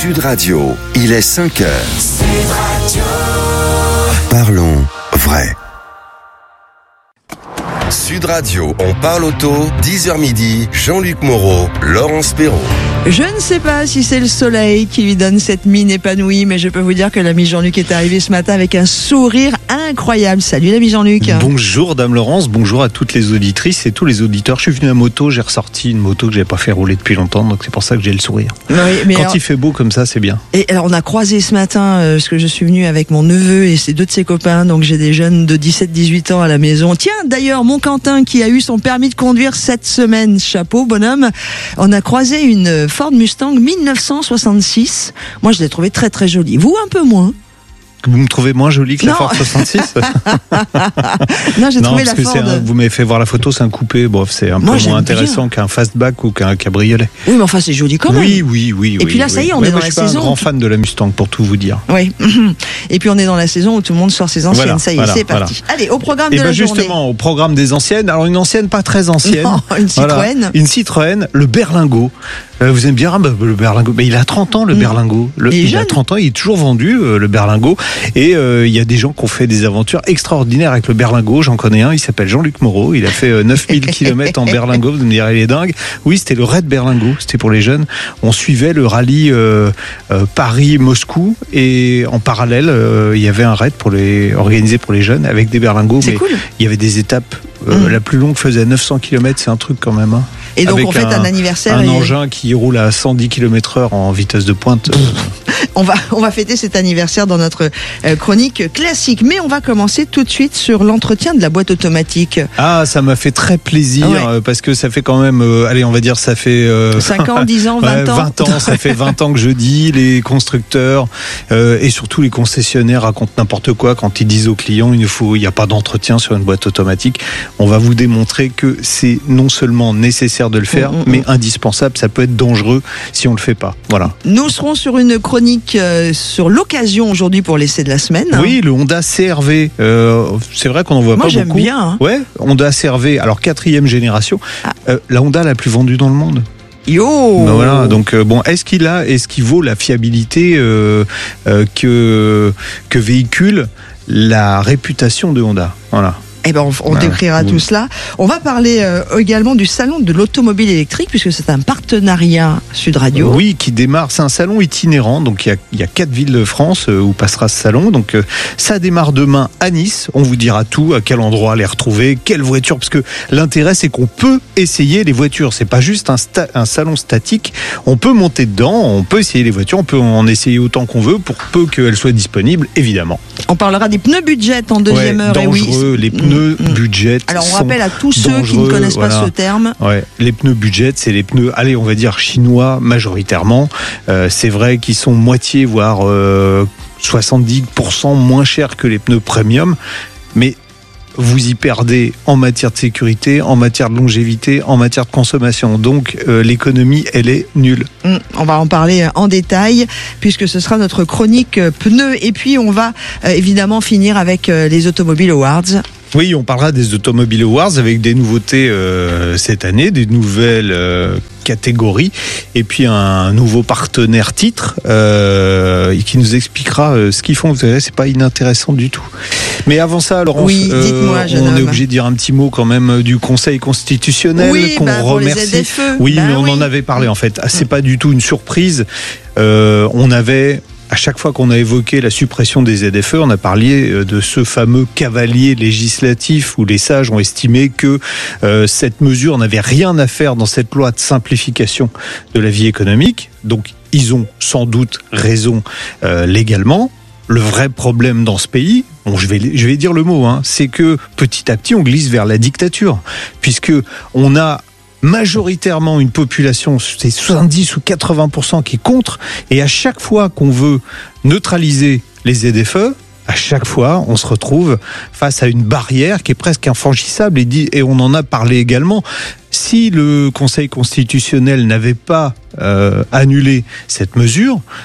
Sud Radio, il est 5h. Sud Radio. Parlons vrai. Sud Radio, on parle auto, 10h midi, Jean-Luc Moreau, Laurence Perrault. Je ne sais pas si c'est le soleil qui lui donne cette mine épanouie, mais je peux vous dire que l'ami Jean-Luc est arrivé ce matin avec un sourire incroyable. Salut l'ami Jean-Luc. Bonjour Dame Laurence, bonjour à toutes les auditrices et tous les auditeurs. Je suis venu à moto, j'ai ressorti une moto que j'avais pas fait rouler depuis longtemps, donc c'est pour ça que j'ai le sourire. Oui, mais quand il fait beau comme ça, c'est bien. Et alors on a croisé ce matin, parce que je suis venu avec mon neveu et deux de ses copains, donc j'ai des jeunes de 17-18 ans à la maison. Tiens, d'ailleurs, mon Quentin qui a eu son permis de conduire cette semaine, chapeau bonhomme, on a croisé une Ford Mustang 1966. Moi, je l'ai trouvé très très jolie. Vous, un peu moins. Vous me trouvez moins jolie que la Ford 66? Non, j'ai trouvé la Ford. Vous m'avez fait voir la photo, c'est un coupé. Bon, c'est un peu moins intéressant qu'un fastback ou qu'un cabriolet. Oui, mais enfin, c'est joli quand même. Oui. Et puis là, ça y est, on est dans la saison. Je suis un grand fan de la Mustang, pour tout vous dire. Oui. Et puis on est dans la saison où tout le monde sort ses anciennes. Ça y est, c'est parti. Allez, au programme de la journée. Justement, au programme des anciennes. Alors, une ancienne pas très ancienne. Non, une Citroën. Voilà. Une Citroën, le berlingot. Vous aimez bien le berlingot? Mais il a 30 ans, le berlingot. Il a 30 ans, il est toujours vendu, le berlingot. Et il y a des gens qui ont fait des aventures extraordinaires avec le berlingot. J'en connais un, il s'appelle Jean-Luc Moreau. Il a fait 9000 km en berlingot. Vous me direz, il est dingue. Oui, c'était le raid berlingot. C'était pour les jeunes. On suivait le rallye Paris-Moscou. Et en parallèle, il y avait un raid organisé pour les jeunes avec des berlingots. C'est cool. Il y avait des étapes. La plus longue faisait 900 km, c'est un truc quand même. Hein. Et donc, on fête un anniversaire. Un engin qui roule à 110 km/h en vitesse de pointe. On va fêter cet anniversaire dans notre chronique classique. Mais on va commencer tout de suite sur l'entretien de la boîte automatique. Ah, ça m'a fait très plaisir, parce que ça fait quand même, allez, on va dire, ça fait 5 ans, 10 ans, 20 ans. 20 ans, ça fait 20 ans que je dis, les constructeurs et surtout les concessionnaires racontent n'importe quoi quand ils disent aux clients, il n'y a pas d'entretien sur une boîte automatique. On va vous démontrer que c'est non seulement nécessaire de le faire, mais indispensable. Ça peut être dangereux si on le fait pas. Voilà. Nous serons sur une chronique sur l'occasion aujourd'hui pour l'essai de la semaine. Oui, le Honda CR-V. C'est vrai qu'on en voit pas beaucoup. Moi, j'aime bien. Hein. Ouais, Honda CR-V. Alors 4e génération. La Honda la plus vendue dans le monde. Yo. Ben voilà, donc est-ce qu'il vaut la fiabilité que véhicule la réputation de Honda? Voilà. Eh ben, on décrira tout cela. On va parler également du salon de l'automobile électrique, puisque c'est un partenariat Sud Radio. Oui, qui démarre. C'est un salon itinérant. Donc, il y a 4 villes de France où passera ce salon. Donc, ça démarre demain à Nice. On vous dira tout, à quel endroit les retrouver, quelle voiture. Parce que l'intérêt, c'est qu'on peut essayer les voitures. C'est pas juste un salon statique. On peut monter dedans, on peut essayer les voitures, on peut en essayer autant qu'on veut pour peu qu'elles soient disponibles, évidemment. On parlera des pneus budget en deuxième heure. Dangereux, les pneus budget. Alors on rappelle à tous ceux qui ne connaissent pas ce terme. Ouais, les pneus budget, c'est les pneus, allez, on va dire chinois majoritairement. C'est vrai qu'ils sont moitié, voire 70% moins chers que les pneus premium, mais vous y perdez en matière de sécurité, en matière de longévité, en matière de consommation. Donc l'économie, elle est nulle. On va en parler en détail puisque ce sera notre chronique pneus. Et puis on va évidemment finir avec les Automobiles Awards. Oui, on parlera des Automobiles Awards avec des nouveautés cette année, des nouvelles catégories et puis un nouveau partenaire titre qui nous expliquera ce qu'ils font. Vous savez, c'est pas inintéressant du tout. Mais avant ça, Laurence, dites-moi, on est obligé de dire un petit mot quand même du Conseil constitutionnel qu'on remercie. Oui, mais on en avait parlé en fait. C'est pas du tout une surprise. On avait à chaque fois qu'on a évoqué la suppression des ZFE, on a parlé de ce fameux cavalier législatif où les sages ont estimé que cette mesure n'avait rien à faire dans cette loi de simplification de la vie économique. Donc, ils ont sans doute raison légalement. Le vrai problème dans ce pays, je vais dire le mot, c'est que petit à petit, on glisse vers la dictature, puisque on a majoritairement une population, c'est 70 ou 80% qui est contre, et à chaque fois qu'on veut neutraliser les ZFE, à chaque fois, on se retrouve face à une barrière qui est presque infranchissable, et on en a parlé également. Si le Conseil constitutionnel n'avait pas annulé cette mesure,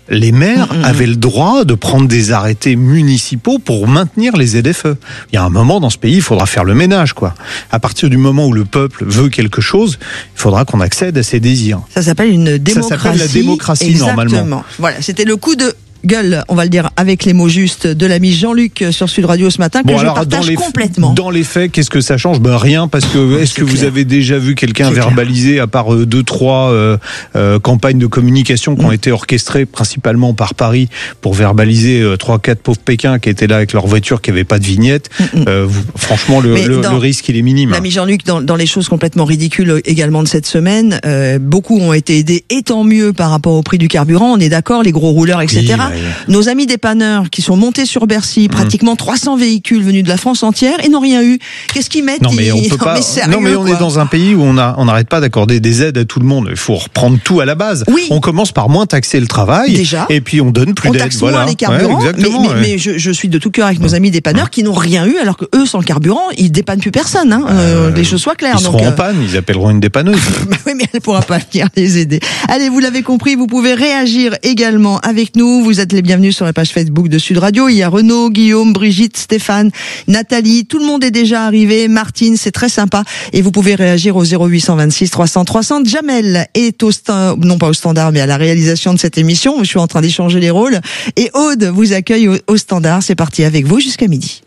les maires avaient le droit de prendre des arrêtés municipaux pour maintenir les ZFE. Il y a un moment dans ce pays, il faudra faire le ménage, quoi. À partir du moment où le peuple veut quelque chose, il faudra qu'on accède à ses désirs. Ça s'appelle une démocratie. Ça s'appelle la démocratie, exactement. Normalement. Voilà, c'était le coup de gueule, on va le dire avec les mots justes, de l'ami Jean-Luc sur Sud Radio ce matin, que je partage complètement. Dans les faits, qu'est-ce que ça change ? Rien, parce que est-ce que vous avez déjà vu quelqu'un verbaliser, à part 2-3 campagnes de communication qui ont été orchestrées principalement par Paris pour verbaliser 3-4 pauvres Pékins qui étaient là avec leur voiture qui n'avait pas de vignette. Franchement, le risque, il est minime. L'ami Jean-Luc, dans les choses complètement ridicules également de cette semaine, beaucoup ont été aidés, et tant mieux par rapport au prix du carburant, on est d'accord, les gros rouleurs, etc. Oui. Nos amis dépanneurs qui sont montés sur Bercy, pratiquement 300 véhicules venus de la France entière et n'ont rien eu. Qu'est-ce qu'ils mettent ? Non mais on peut pas. Mais on est dans un pays où on n'arrête pas d'accorder des aides à tout le monde. Il faut reprendre tout à la base. Oui. On commence par moins taxer le travail. Déjà. Et puis on donne plus d'aides. On taxe moins les carburants. Mais je suis de tout cœur avec nos amis dépanneurs qui n'ont rien eu, alors que eux, sans le carburant, ils dépannent plus personne. Les choses soient claires. Ils seront en panne. Ils appelleront une dépanneuse. Oui, mais elle pourra pas venir les aider. Allez, vous l'avez compris, vous pouvez réagir également avec nous. Vous êtes les bienvenus sur la page Facebook de Sud Radio. Il y a Renaud, Guillaume, Brigitte, Stéphane, Nathalie. Tout le monde est déjà arrivé. Martine, c'est très sympa. Et vous pouvez réagir au 0826 300 300. Jamel est non pas au standard, mais à la réalisation de cette émission. Je suis en train d'échanger les rôles. Et Aude vous accueille au standard. C'est parti avec vous jusqu'à midi.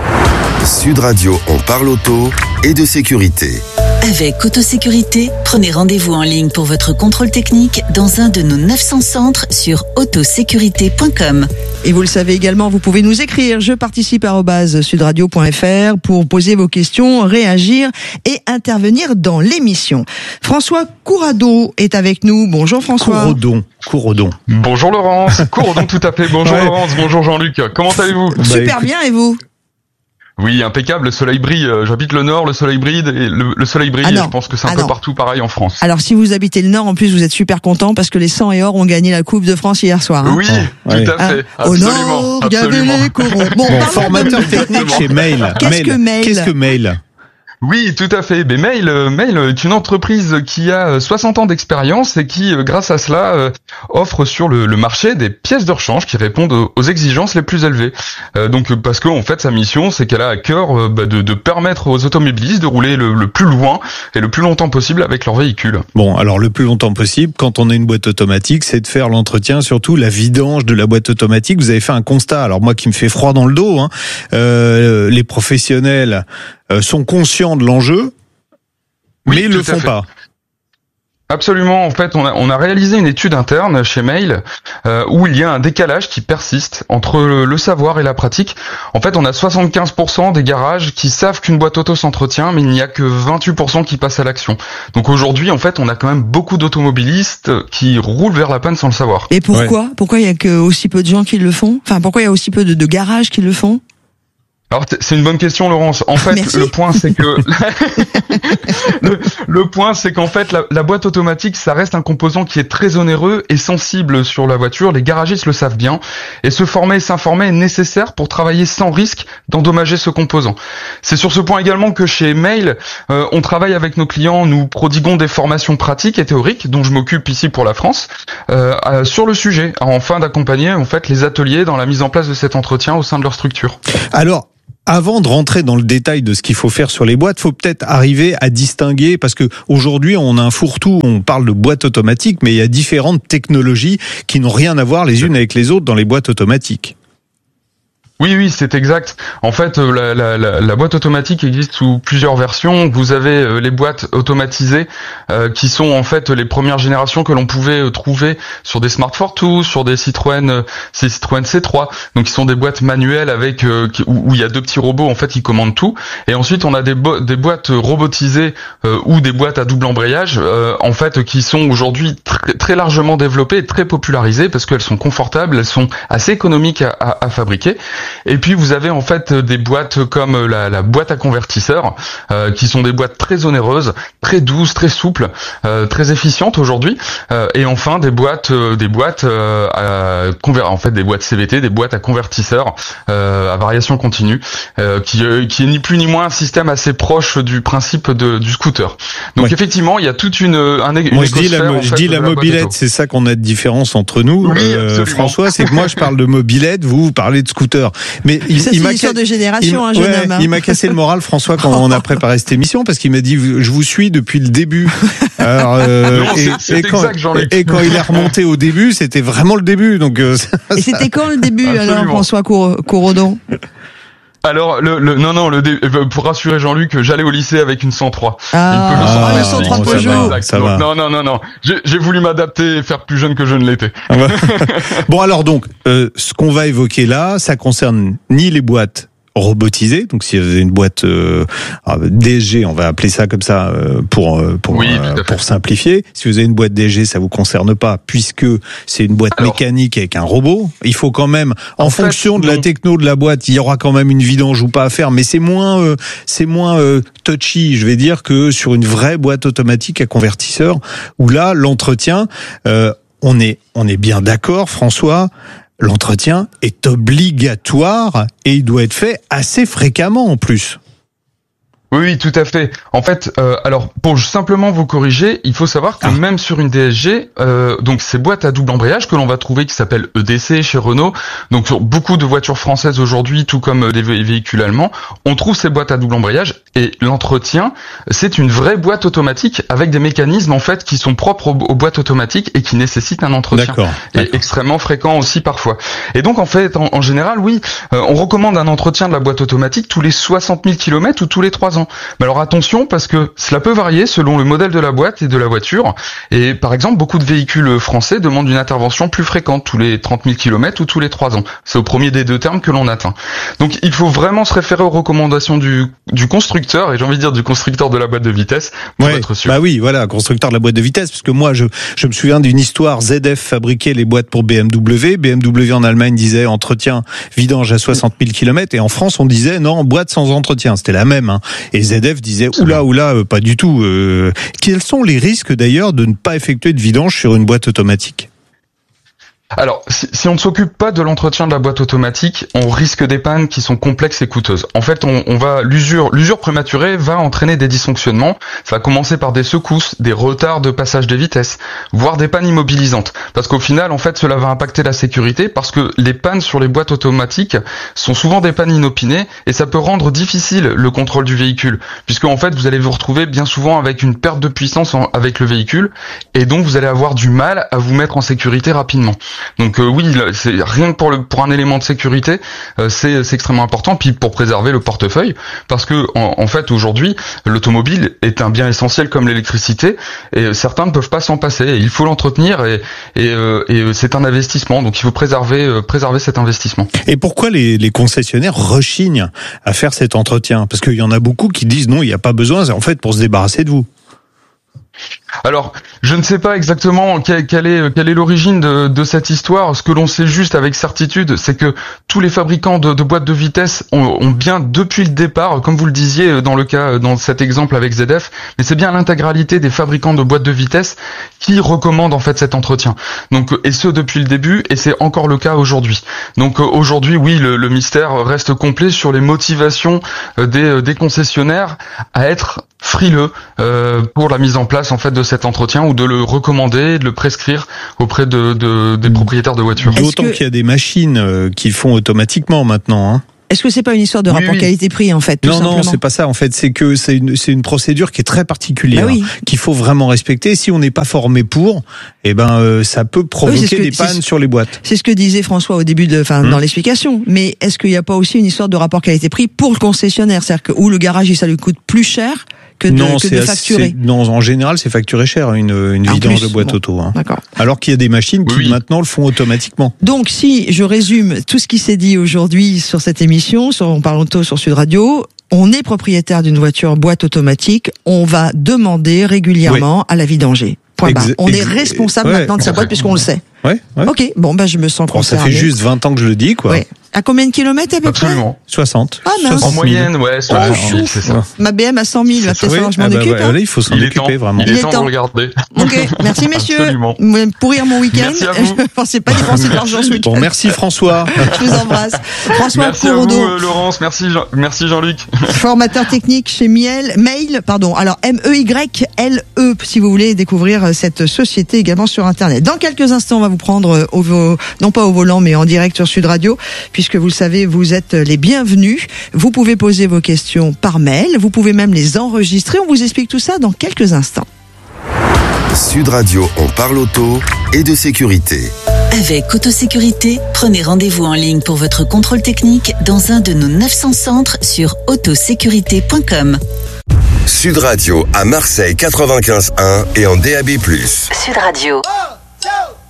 Sud Radio, on parle auto et de sécurité. Avec Autosécurité, prenez rendez-vous en ligne pour votre contrôle technique dans un de nos 900 centres sur autosécurité.com. Et vous le savez également, vous pouvez nous écrire. Je participe @sudradio.fr pour poser vos questions, réagir et intervenir dans l'émission. François Courredon est avec nous. Bonjour François. Courredon. Bonjour Laurence. Courredon tout à fait. Bonjour Laurence. Bonjour Jean-Luc. Comment allez-vous ? Super bien, et vous ? Oui, impeccable, le soleil brille. J'habite le Nord, le soleil brille, et le soleil brille, et je pense que c'est un peu partout pareil en France. Alors si vous habitez le Nord, en plus vous êtes super content parce que les 100 et or ont gagné la Coupe de France hier soir. Oui, tout à fait, absolument. Au Nord, les corons. Bon, formateur technique chez Mail. Qu'est-ce que Mail ? Oui, tout à fait. Mais Mail est une entreprise qui a 60 ans d'expérience et qui, grâce à cela, offre sur le marché des pièces de rechange qui répondent aux exigences les plus élevées. Donc, parce que en fait, sa mission, c'est qu'elle a à cœur de permettre aux automobilistes de rouler le plus loin et le plus longtemps possible avec leur véhicule. Bon, alors le plus longtemps possible, quand on a une boîte automatique, c'est de faire l'entretien, surtout la vidange de la boîte automatique. Vous avez fait un constat, alors moi qui me fait froid dans le dos, les professionnels sont conscients de l'enjeu, mais ils le font pas. Absolument. En fait, on a réalisé une étude interne chez Mail où il y a un décalage qui persiste entre le savoir et la pratique. En fait, on a 75% des garages qui savent qu'une boîte auto s'entretient, mais il n'y a que 28% qui passent à l'action. Donc aujourd'hui, en fait, on a quand même beaucoup d'automobilistes qui roulent vers la panne sans le savoir. Et pourquoi ? Pourquoi il y a que aussi peu de gens qui le font ? Enfin, pourquoi il y a aussi peu de garages qui le font ? Alors c'est une bonne question, Laurence. En fait, Merci. le point c'est que le point c'est qu'en fait la boîte automatique, ça reste un composant qui est très onéreux et sensible sur la voiture. Les garagistes le savent bien et se former et s'informer est nécessaire pour travailler sans risque d'endommager ce composant. C'est sur ce point également que chez Mail, on travaille avec nos clients, nous prodiguons des formations pratiques et théoriques dont je m'occupe ici pour la France sur le sujet, afin d'accompagner en fait les ateliers dans la mise en place de cet entretien au sein de leur structure. Alors, avant de rentrer dans le détail de ce qu'il faut faire sur les boîtes, faut peut-être arriver à distinguer, parce que aujourd'hui on a un fourre-tout, on parle de boîtes automatiques, mais il y a différentes technologies qui n'ont rien à voir les unes avec les autres dans les boîtes automatiques. Oui, c'est exact. En fait, la boîte automatique existe sous plusieurs versions. Vous avez les boîtes automatisées qui sont en fait les premières générations que l'on pouvait trouver sur des Smart Fortwo, sur des Citroën C3. Donc, qui sont des boîtes manuelles avec où il y a deux petits robots en fait qui commandent tout. Et ensuite, on a des boîtes robotisées ou des boîtes à double embrayage en fait qui sont aujourd'hui très largement développées et très popularisées parce qu'elles sont confortables, elles sont assez économiques à fabriquer. Et puis vous avez en fait des boîtes comme la boîte à convertisseur, qui sont des boîtes très onéreuses, très douces, très souples, très efficientes aujourd'hui. Et enfin des boîtes CVT, des boîtes à convertisseur à variation continue, qui est ni plus ni moins un système assez proche du principe du scooter. Donc effectivement, il y a toute une Moi je dis la mobilette, c'est ça qu'on a de différence entre nous, François, c'est que moi je parle de mobilette, vous parlez de scooter. Mais il m'a cassé de génération, jeune homme. Il m'a cassé le moral, François, quand on a préparé cette émission, parce qu'il m'a dit je vous suis depuis le début. Alors, et quand il est remonté au début, c'était vraiment le début. Donc et c'était quand le début? Absolument. Alors, François Corodon? Alors pour rassurer Jean-Luc, j'allais au lycée avec une 100-3. Une 100-3 Peugeot. Ça va. Non. J'ai voulu m'adapter et faire plus jeune que je ne l'étais. Bon alors donc, ce qu'on va évoquer là, ça concerne ni les boîtes robotisé. Donc, si vous avez une boîte DSG, on va appeler ça comme ça pour simplifier. Si vous avez une boîte DSG, ça vous concerne pas puisque c'est une boîte mécanique avec un robot. Il faut quand même, en fonction de la techno de la boîte, il y aura quand même une vidange ou pas à faire, mais c'est moins touchy, je vais dire, que sur une vraie boîte automatique à convertisseur où là, l'entretien, on est bien d'accord, François. L'entretien est obligatoire et il doit être fait assez fréquemment en plus. Oui, tout à fait. En fait, alors pour simplement vous corriger, il faut savoir que même sur une DSG, donc ces boîtes à double embrayage que l'on va trouver qui s'appellent EDC chez Renault, donc sur beaucoup de voitures françaises aujourd'hui, tout comme des véhicules allemands, on trouve ces boîtes à double embrayage et l'entretien, c'est une vraie boîte automatique avec des mécanismes en fait qui sont propres aux boîtes automatiques et qui nécessitent un entretien et extrêmement fréquent aussi parfois. Et donc en fait, en général, oui, on recommande un entretien de la boîte automatique tous les 60 000 km ou tous les 3 ans. Mais alors attention parce que cela peut varier selon le modèle de la boîte et de la voiture. Et par exemple, beaucoup de véhicules français demandent une intervention plus fréquente, tous les 30 000 km ou tous les 3 ans. C'est au premier des deux termes que l'on atteint. Donc il faut vraiment se référer aux recommandations du constructeur, et j'ai envie de dire du constructeur de la boîte de vitesse, pour être sûr. Bah oui, voilà, constructeur de la boîte de vitesse, parce que moi je me souviens d'une histoire, ZF fabriquait les boîtes pour BMW. BMW en Allemagne disait entretien, vidange à 60 000 km, et en France on disait non, boîte sans entretien. C'était la même, hein. Et ZF disait oula, pas du tout. Quels sont les risques d'ailleurs de ne pas effectuer de vidange sur une boîte automatique ? Alors, si on ne s'occupe pas de l'entretien de la boîte automatique, on risque des pannes qui sont complexes et coûteuses. En fait, l'usure prématurée va entraîner des dysfonctionnements. Ça va commencer par des secousses, des retards de passage des vitesses, voire des pannes immobilisantes. Parce qu'au final, en fait, cela va impacter la sécurité parce que les pannes sur les boîtes automatiques sont souvent des pannes inopinées et ça peut rendre difficile le contrôle du véhicule. Puisque, en fait, vous allez vous retrouver bien souvent avec une perte de puissance avec le véhicule et donc vous allez avoir du mal à vous mettre en sécurité rapidement. Donc oui, c'est rien que pour un élément de sécurité, c'est extrêmement important. Puis pour préserver le portefeuille, parce que en fait aujourd'hui, l'automobile est un bien essentiel comme l'électricité, et certains ne peuvent pas s'en passer. Et il faut l'entretenir et c'est un investissement. Donc il faut préserver cet investissement. Et pourquoi les concessionnaires rechignent à faire cet entretien ? Parce qu'il y en a beaucoup qui disent non, il n'y a pas besoin. C'est en fait pour se débarrasser de vous. Alors, je ne sais pas exactement quelle est l'origine de cette histoire. Ce que l'on sait juste avec certitude, c'est que tous les fabricants de boîtes de vitesse ont bien depuis le départ, comme vous le disiez dans cet exemple avec ZF, mais c'est bien l'intégralité des fabricants de boîtes de vitesse qui recommandent en fait cet entretien. Donc, et ce depuis le début, et c'est encore le cas aujourd'hui. Donc aujourd'hui, oui, le mystère reste complet sur les motivations des concessionnaires à être frileux pour la mise en place en fait de cet entretien ou de le recommander, de le prescrire auprès des propriétaires de voitures. D'autant qu'il y a des machines qui font automatiquement maintenant, hein. Est-ce que c'est pas une histoire de rapport qualité-prix en fait, tout simplement ? Non, c'est pas ça. En fait, c'est que c'est une procédure qui est très particulière, qu'il faut vraiment respecter. Si on n'est pas formé pour, ça peut provoquer des pannes sur les boîtes. C'est ce que disait François au début dans l'explication. Mais est-ce qu'il n'y a pas aussi une histoire de rapport qualité-prix pour le concessionnaire, c'est-à-dire que où le garage ça lui coûte plus cher que de facturer. Non, en général, c'est facturé cher, une vidange de boîte auto. Hein. D'accord. Alors qu'il y a des machines qui maintenant le font automatiquement. Donc, si je résume tout ce qui s'est dit aujourd'hui sur cette émission, on parle auto sur Sud Radio, on est propriétaire d'une voiture boîte automatique, on va demander régulièrement à la vidanger. Point barre. On est responsable maintenant de sa boîte puisqu'on le sait. Ouais. Ok, bon, je me sens concerné. Ça fait juste 20 ans que je le dis, quoi. Ouais. À combien de kilomètres à peu Absolument. près? 60. Ah, mince. En moyenne, ouais, 60 000, c'est ça. Ma BM à 100 000, va peut-être falloir que je m'en occupe. Là, il faut s'en occuper vraiment. Il est temps de regarder. Ok, merci messieurs. Absolument. Pourrir mon week-end. Merci à vous. Je pensais pas dépenser de l'argent ce week-end. Bon, merci François. Je vous embrasse. François Merci Couraudeau. à vous, Laurence. Merci Jean-Luc. Formateur technique chez Mail. Alors MEYLE, si vous voulez découvrir cette société également sur Internet. Dans quelques instants, on va vous prendre non pas au volant, mais en direct sur Sud Radio, puisque vous le savez, vous êtes les bienvenus. Vous pouvez poser vos questions par mail, vous pouvez même les enregistrer. On vous explique tout ça dans quelques instants. Sud Radio, on parle auto et de sécurité. Avec Autosécurité, prenez rendez-vous en ligne pour votre contrôle technique dans un de nos 900 centres sur autosécurité.com. Sud Radio à Marseille 95.1 et en DAB+. Sud Radio.